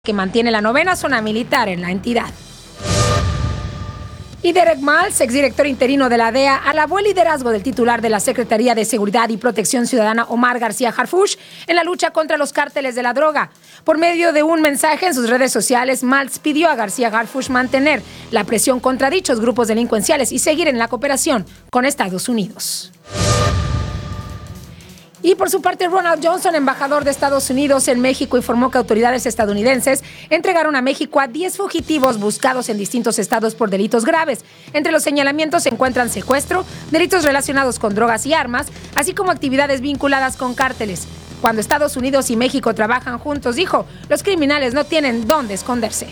que mantiene la 9ª zona militar en la entidad. Y Derek Miles, exdirector interino de la DEA, alabó el liderazgo del titular de la Secretaría de Seguridad y Protección Ciudadana, Omar García Harfuch, en la lucha contra los cárteles de la droga. Por medio de un mensaje en sus redes sociales, Miles pidió a García Harfuch mantener la presión contra dichos grupos delincuenciales y seguir en la cooperación con Estados Unidos. Y por su parte, Ronald Johnson, embajador de Estados Unidos en México, informó que autoridades estadounidenses entregaron a México a 10 fugitivos buscados en distintos estados por delitos graves. Entre los señalamientos se encuentran secuestro, delitos relacionados con drogas y armas, así como actividades vinculadas con cárteles. Cuando Estados Unidos y México trabajan juntos, dijo, los criminales no tienen dónde esconderse.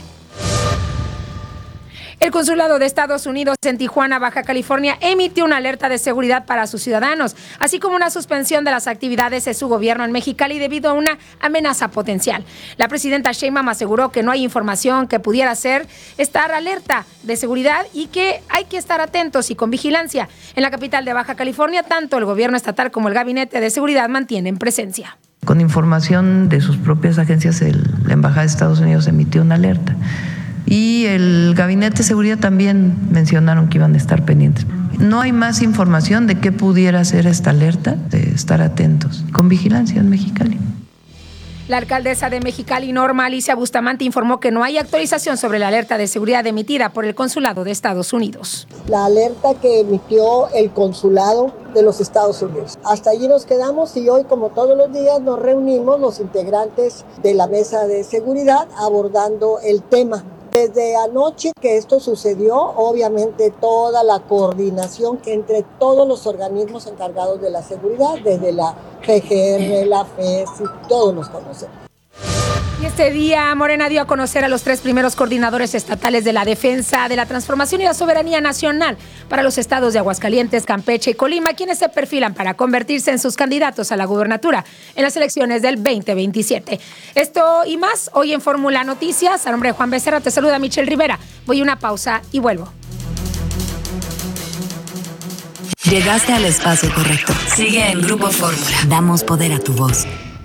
El Consulado de Estados Unidos en Tijuana, Baja California, emitió una alerta de seguridad para sus ciudadanos, así como una suspensión de las actividades de su gobierno en Mexicali debido a una amenaza potencial. La presidenta Sheinbaum aseguró que no hay información que pudiera hacer estar alerta de seguridad y que hay que estar atentos y con vigilancia. En la capital de Baja California, tanto el gobierno estatal como el Gabinete de Seguridad mantienen presencia. Con información de sus propias agencias, la Embajada de Estados Unidos emitió una alerta. Y el Gabinete de Seguridad también mencionaron que iban a estar pendientes. No hay más información de qué pudiera ser esta alerta, de estar atentos, con vigilancia en Mexicali. La alcaldesa de Mexicali, Norma Alicia Bustamante, informó que no hay actualización sobre la alerta de seguridad emitida por el Consulado de Estados Unidos. La alerta que emitió el Consulado de los Estados Unidos. Hasta allí nos quedamos y hoy, como todos los días, nos reunimos los integrantes de la mesa de seguridad abordando el tema. Desde anoche que esto sucedió, obviamente toda la coordinación que entre todos los organismos encargados de la seguridad, desde la PGR, la FES, todos nos conocemos. Y este día Morena dio a conocer a los 3 primeros coordinadores estatales de la defensa de la transformación y la soberanía nacional para los estados de Aguascalientes, Campeche y Colima, quienes se perfilan para convertirse en sus candidatos a la gubernatura en las elecciones del 2027. Esto y más hoy en Fórmula Noticias. A nombre de Juan Becerra te saluda Michelle Rivera. Voy a una pausa y vuelvo. Llegaste al espacio correcto. Sigue en Grupo Fórmula. Damos poder a tu voz.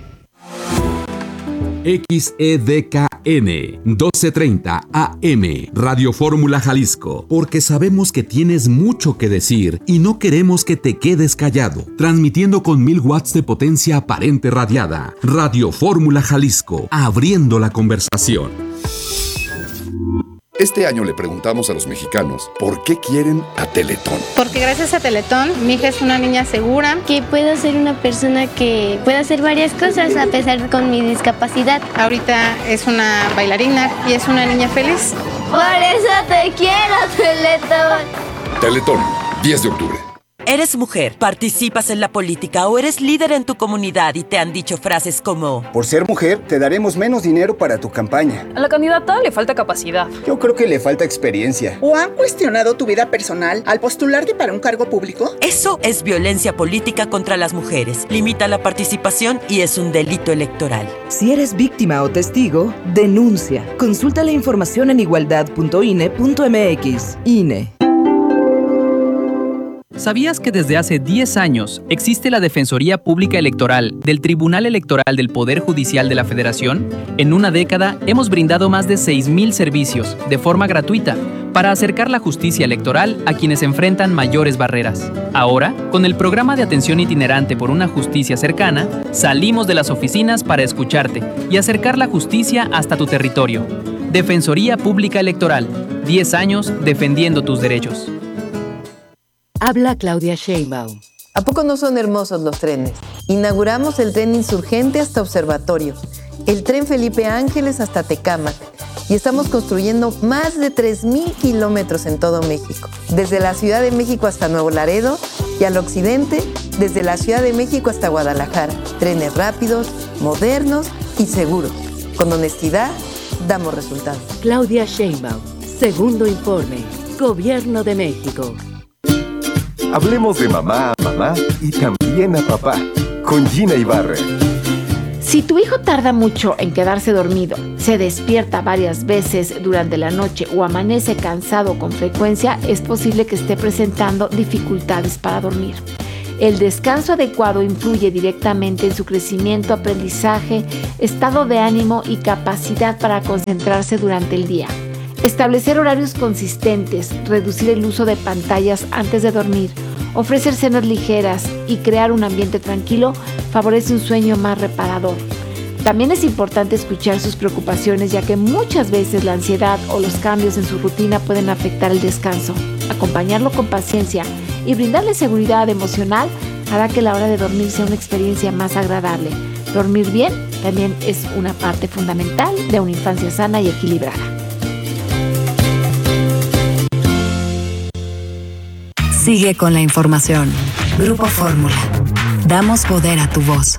XEDKN 1230 AM Radio Fórmula Jalisco, porque sabemos que tienes mucho que decir y no queremos que te quedes callado. Transmitiendo con 1000 watts de potencia aparente radiada. Radio Fórmula Jalisco, abriendo la conversación. Este año le preguntamos a los mexicanos por qué quieren a Teletón. Porque gracias a Teletón, mi hija es una niña segura. Que puedo ser una persona que pueda hacer varias cosas a pesar con mi discapacidad. Ahorita es una bailarina y es una niña feliz. Por eso te quiero, Teletón. Teletón, 10 de octubre. Eres mujer, participas en la política o eres líder en tu comunidad y te han dicho frases como: por ser mujer, te daremos menos dinero para tu campaña. A la candidata le falta capacidad. Yo creo que le falta experiencia. ¿O han cuestionado tu vida personal al postularte para un cargo público? Eso es violencia política contra las mujeres. Limita la participación y es un delito electoral. Si eres víctima o testigo, denuncia. Consulta la información en igualdad.ine.mx. INE. ¿Sabías que desde hace 10 años existe la Defensoría Pública Electoral del Tribunal Electoral del Poder Judicial de la Federación? En una década hemos brindado más de 6,000 servicios de forma gratuita para acercar la justicia electoral a quienes enfrentan mayores barreras. Ahora, con el programa de atención itinerante por una justicia cercana, salimos de las oficinas para escucharte y acercar la justicia hasta tu territorio. Defensoría Pública Electoral, 10 años defendiendo tus derechos. Habla Claudia Sheinbaum. ¿A poco no son hermosos los trenes? Inauguramos el tren Insurgente hasta Observatorio, el tren Felipe Ángeles hasta Tecámac y estamos construyendo más de 3,000 kilómetros en todo México, desde la Ciudad de México hasta Nuevo Laredo y al occidente, desde la Ciudad de México hasta Guadalajara. Trenes rápidos, modernos y seguros. Con honestidad, damos resultados. Claudia Sheinbaum, segundo informe, Gobierno de México. Hablemos de mamá a mamá y también a papá, con Gina Ibarra. Si tu hijo tarda mucho en quedarse dormido, se despierta varias veces durante la noche o amanece cansado con frecuencia, es posible que esté presentando dificultades para dormir. El descanso adecuado influye directamente en su crecimiento, aprendizaje, estado de ánimo y capacidad para concentrarse durante el día. Establecer horarios consistentes, reducir el uso de pantallas antes de dormir, ofrecer cenas ligeras y crear un ambiente tranquilo favorece un sueño más reparador. También es importante escuchar sus preocupaciones, ya que muchas veces la ansiedad o los cambios en su rutina pueden afectar el descanso. Acompañarlo con paciencia y brindarle seguridad emocional hará que la hora de dormir sea una experiencia más agradable. Dormir bien también es una parte fundamental de una infancia sana y equilibrada. Sigue con la información. Grupo Fórmula. Damos poder a tu voz.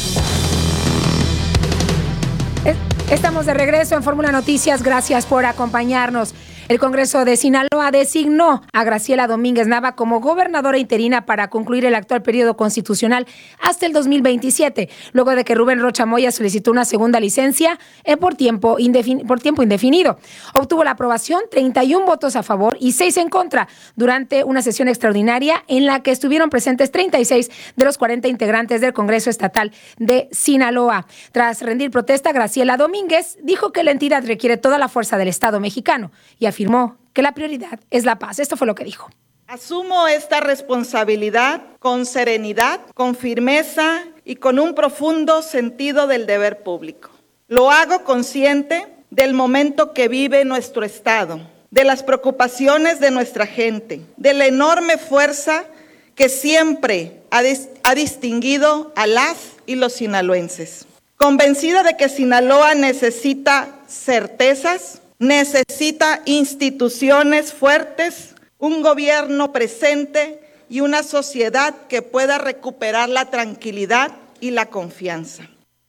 Estamos de regreso en Fórmula Noticias. Gracias por acompañarnos. El Congreso de Sinaloa designó a Graciela Domínguez Nava como gobernadora interina para concluir el actual periodo constitucional hasta el 2027, luego de que Rubén Rocha Moya solicitó una segunda licencia por tiempo indefinido. Obtuvo la aprobación, 31 votos a favor y 6 en contra, durante una sesión extraordinaria en la que estuvieron presentes 36 de los 40 integrantes del Congreso Estatal de Sinaloa. Tras rendir protesta, Graciela Domínguez dijo que la entidad requiere toda la fuerza del Estado mexicano y afirmó que la prioridad es la paz. Esto fue lo que dijo. Asumo esta responsabilidad con serenidad, con firmeza y con un profundo sentido del deber público. Lo hago consciente del momento que vive nuestro Estado, de las preocupaciones de nuestra gente, de la enorme fuerza que siempre ha distinguido a las y los sinaloenses. Convencida de que Sinaloa necesita certezas, necesita instituciones fuertes, un gobierno presente y una sociedad que pueda recuperar la tranquilidad y la confianza.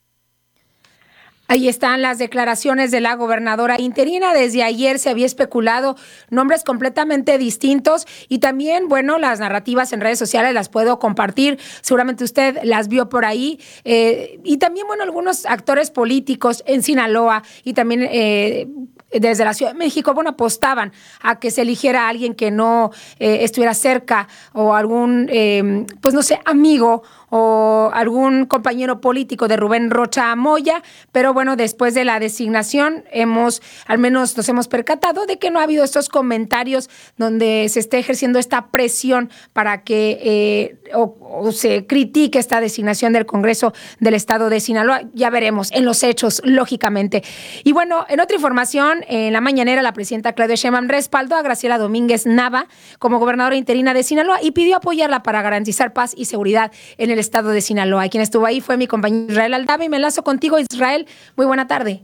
Ahí están las declaraciones de la gobernadora interina. Desde ayer se había especulado nombres completamente distintos y también, bueno, las narrativas en redes sociales las puedo compartir. Seguramente usted las vio por ahí. Y también, bueno, algunos actores políticos en Sinaloa y también desde la Ciudad de México, bueno, apostaban a que se eligiera a alguien que no estuviera cerca o algún, pues no sé, amigo o algún compañero político de Rubén Rocha Moya, pero bueno, después de la designación al menos nos hemos percatado de que no ha habido estos comentarios donde se esté ejerciendo esta presión para que o se critique esta designación del Congreso del Estado de Sinaloa. Ya veremos en los hechos, lógicamente. Y bueno, en otra información, en la mañanera la presidenta Claudia Sheinbaum respaldó a Graciela Domínguez Nava como gobernadora interina de Sinaloa y pidió apoyarla para garantizar paz y seguridad en el Estado de Sinaloa. Y quien estuvo ahí fue mi compañero Israel Aldaba y me enlazo contigo, Israel. Muy buena tarde.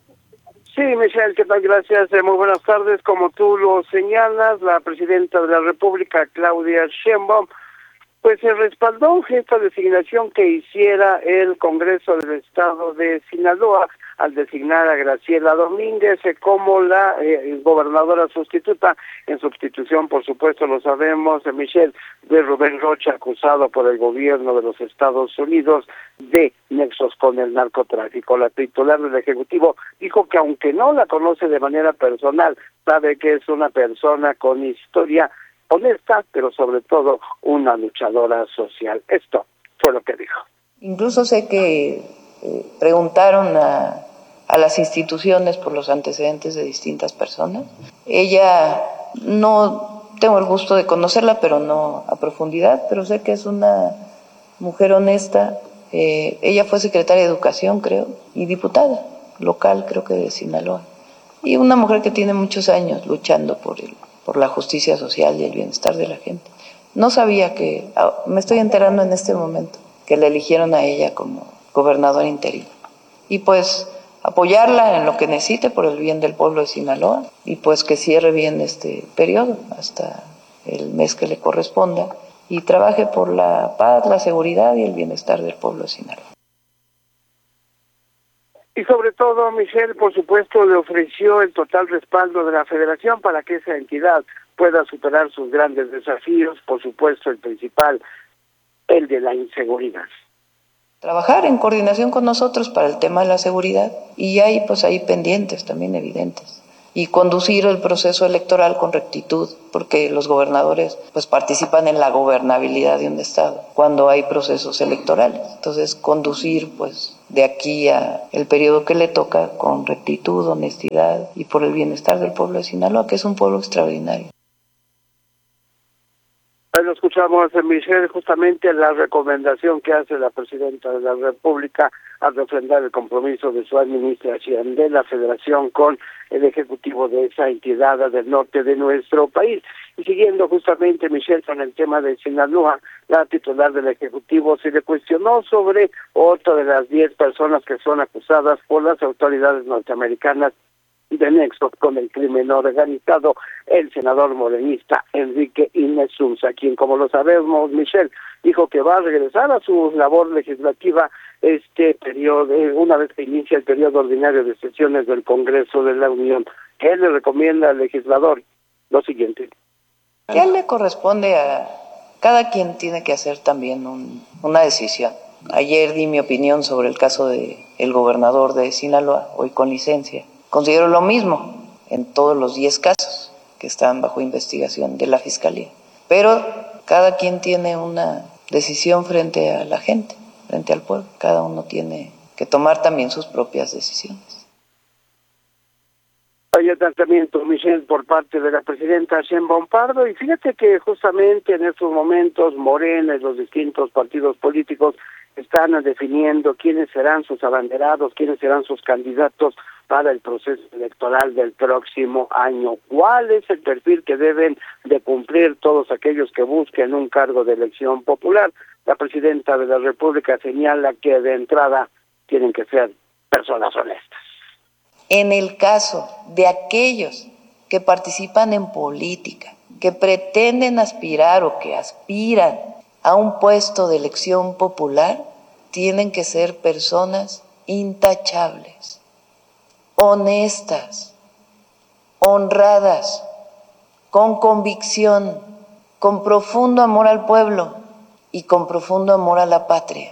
Sí, Michelle, ¿qué tal? Gracias. Muy buenas tardes. Como tú lo señalas, la presidenta de la República, Claudia Sheinbaum, pues se respaldó esta designación que hiciera el Congreso del Estado de Sinaloa al designar a Graciela Domínguez como la gobernadora sustituta, en sustitución, por supuesto, lo sabemos, Michelle, de Rubén Rocha, acusado por el gobierno de los Estados Unidos de nexos con el narcotráfico. La titular del Ejecutivo dijo que aunque no la conoce de manera personal, sabe que es una persona con historia honesta, pero sobre todo una luchadora social. Esto fue lo que dijo. Incluso sé que preguntaron a las instituciones por los antecedentes de distintas personas. Ella, no tengo el gusto de conocerla, pero no a profundidad, pero sé que es una mujer honesta. Ella fue secretaria de Educación, creo, y diputada local, creo que de Sinaloa. Y una mujer que tiene muchos años luchando por la justicia social y el bienestar de la gente. No sabía me estoy enterando en este momento, que la eligieron a ella como gobernadora interina. Y pues apoyarla en lo que necesite por el bien del pueblo de Sinaloa y pues que cierre bien este periodo hasta el mes que le corresponda y trabaje por la paz, la seguridad y el bienestar del pueblo de Sinaloa. Y sobre todo, Michelle, por supuesto, le ofreció el total respaldo de la Federación para que esa entidad pueda superar sus grandes desafíos, por supuesto, el principal, el de la inseguridad. Trabajar en coordinación con nosotros para el tema de la seguridad y hay pues ahí pendientes también evidentes y conducir el proceso electoral con rectitud, porque los gobernadores pues participan en la gobernabilidad de un estado cuando hay procesos electorales. Entonces, conducir pues de aquí a el periodo que le toca con rectitud, honestidad y por el bienestar del pueblo de Sinaloa, que es un pueblo extraordinario. Lo escuchamos, Michelle, justamente la recomendación que hace la Presidenta de la República al refrendar el compromiso de su administración de la Federación con el Ejecutivo de esa entidad del norte de nuestro país. Y siguiendo justamente, Michelle, con el tema de Sinaloa, la titular del Ejecutivo se le cuestionó sobre otra de las 10 personas que son acusadas por las autoridades norteamericanas de nexo con el crimen organizado, el senador morenista Enrique Insunza, quien, como lo sabemos, Michelle, dijo que va a regresar a su labor legislativa este periodo, una vez que inicia el periodo ordinario de sesiones del Congreso de la Unión. ¿Qué le recomienda al legislador? Lo siguiente. ¿Qué le corresponde a cada quien? Tiene que hacer también una decisión. Ayer di mi opinión sobre el caso del gobernador de Sinaloa, hoy con licencia. Considero lo mismo en todos los 10 casos que están bajo investigación de la Fiscalía. Pero cada quien tiene una decisión frente a la gente, frente al pueblo. Cada uno tiene que tomar también sus propias decisiones. Hay el tratamiento, Michelle, por parte de la presidenta Sheinbaum Pardo, y fíjate que justamente en estos momentos Morena y los distintos partidos políticos están definiendo quiénes serán sus abanderados, quiénes serán sus candidatos para el proceso electoral del próximo año. ¿Cuál es el perfil que deben de cumplir todos aquellos que busquen un cargo de elección popular? La presidenta de la República señala que de entrada tienen que ser personas honestas. En el caso de aquellos que participan en política, que pretenden aspirar o que aspiran a un puesto de elección popular, tienen que ser personas intachables, honestas, honradas, con convicción, con profundo amor al pueblo y con profundo amor a la patria.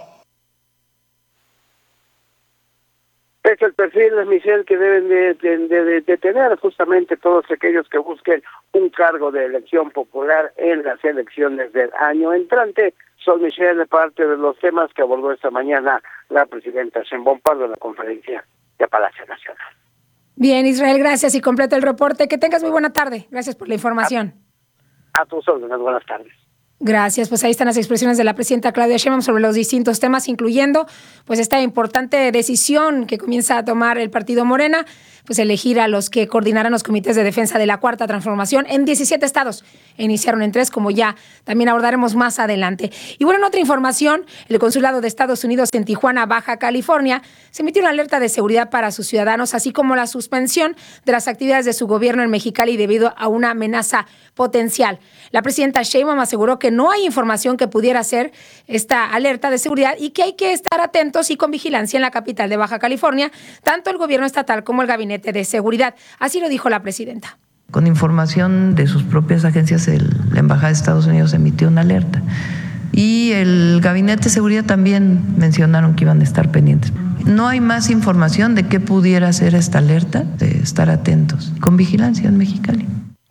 Es el perfil, Michelle, que deben de tener justamente todos aquellos que busquen un cargo de elección popular en las elecciones del año entrante. Son, Michelle, parte de los temas que abordó esta mañana la presidenta Sheinbaum Pardo en la conferencia de Palacio Nacional. Bien, Israel, gracias y completo el reporte. Que tengas muy buena tarde. Gracias por la información. A tus órdenes, buenas tardes. Gracias, pues ahí están las expresiones de la presidenta Claudia Sheinbaum sobre los distintos temas, incluyendo pues esta importante decisión que comienza a tomar el partido Morena, pues elegir a los que coordinarán los comités de defensa de la Cuarta Transformación en 17 estados. Iniciaron en 3, como ya también abordaremos más adelante. Y bueno, en otra información, el Consulado de Estados Unidos en Tijuana, Baja California, se emitió una alerta de seguridad para sus ciudadanos, así como la suspensión de las actividades de su gobierno en Mexicali debido a una amenaza potencial. La presidenta Sheinbaum aseguró que no hay información que pudiera ser esta alerta de seguridad y que hay que estar atentos y con vigilancia en la capital de Baja California, tanto el gobierno estatal como el gabinete de seguridad. Así lo dijo la presidenta. Con información de sus propias agencias, la Embajada de Estados Unidos emitió una alerta y el gabinete de seguridad también mencionaron que iban a estar pendientes. No hay más información de qué pudiera ser esta alerta, de estar atentos, con vigilancia en Mexicali.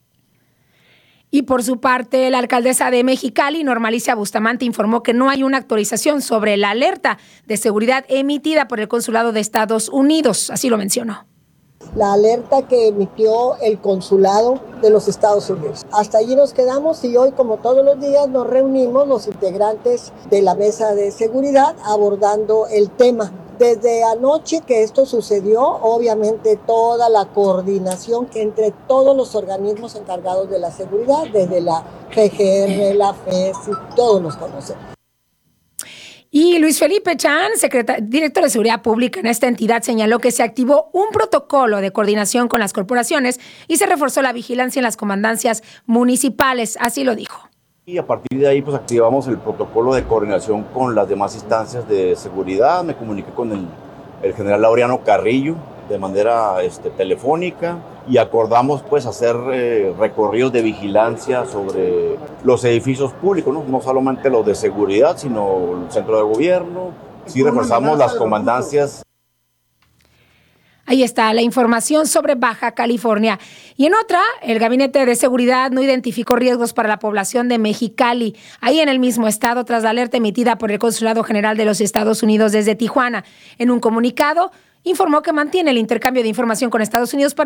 Y por su parte, la alcaldesa de Mexicali, Norma Alicia Bustamante, informó que no hay una actualización sobre la alerta de seguridad emitida por el Consulado de Estados Unidos. Así lo mencionó. La alerta que emitió el Consulado de los Estados Unidos. Hasta allí nos quedamos y hoy, como todos los días, nos reunimos los integrantes de la mesa de seguridad abordando el tema. Desde anoche que esto sucedió, obviamente toda la coordinación que entre todos los organismos encargados de la seguridad, desde la PGR, la FES, todos los conocemos. Y Luis Felipe Chan, director de Seguridad Pública en esta entidad, señaló que se activó un protocolo de coordinación con las corporaciones y se reforzó la vigilancia en las comandancias municipales. Así lo dijo. Y a partir de ahí pues activamos el protocolo de coordinación con las demás instancias de seguridad. Me comuniqué con el general Laureano Carrillo de manera telefónica y acordamos pues hacer recorridos de vigilancia sobre los edificios públicos, no solamente los de seguridad, sino el centro de gobierno. Sí reforzamos las comandancias. Ahí está la información sobre Baja California. Y en otra, el Gabinete de Seguridad no identificó riesgos para la población de Mexicali, ahí en el mismo estado, tras la alerta emitida por el Consulado General de los Estados Unidos desde Tijuana. En un comunicado, informó que mantiene el intercambio de información con Estados Unidos para